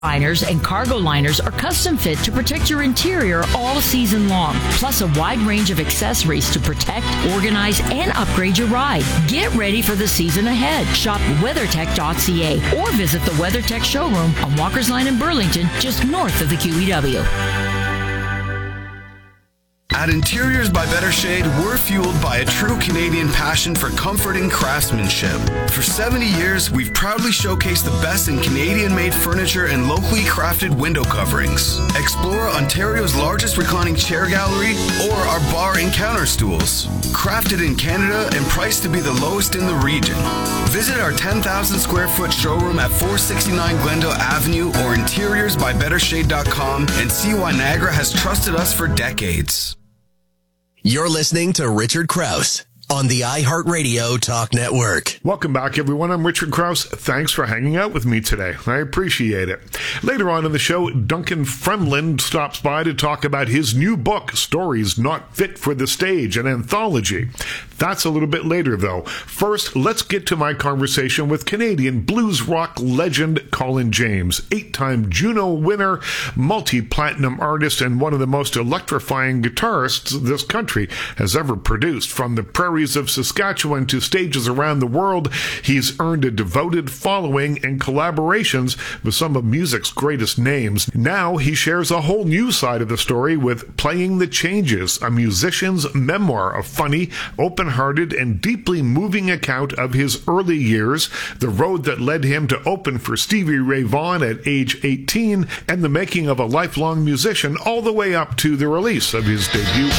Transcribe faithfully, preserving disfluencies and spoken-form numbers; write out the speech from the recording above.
Liners and cargo liners are custom fit to protect your interior all season long, plus a wide range of accessories to protect, organize, and upgrade your ride. Get ready for the season ahead. Shop WeatherTech dot C A or visit the WeatherTech showroom on Walker's Line in Burlington, just north of the Q E W. At Interiors by Better Shade, we're fueled by a true Canadian passion for comfort and craftsmanship. For seventy years, we've proudly showcased the best in Canadian-made furniture and locally crafted window coverings. Explore Ontario's largest reclining chair gallery or our bar and counter stools. Crafted in Canada and priced to be the lowest in the region. Visit our ten thousand square foot showroom at four sixty-nine Glendale Avenue or interiors by better shade dot com and see why Niagara has trusted us for decades. You're listening to Richard Krause on the iHeartRadio Talk Network. Welcome back, everyone. I'm Richard Krause. Thanks for hanging out with me today. I appreciate it. Later on in the show, Duncan Fremlin stops by to talk about his new book, Stories Not Fit for the Stage, an anthology. That's a little bit later, though. First, let's get to my conversation with Canadian blues rock legend Colin James, eight-time Juno winner, multi-platinum artist, and one of the most electrifying guitarists this country has ever produced. From the prairies of Saskatchewan to stages around the world, he's earned a devoted following and collaborations with some of music's greatest names. Now he shares a whole new side of the story with Playing the Changes, a musician's memoir, a funny, open-hearted, and deeply moving account of his early years, the road that led him to open for Stevie Ray Vaughan at age eighteen, and the making of a lifelong musician all the way up to the release of his debut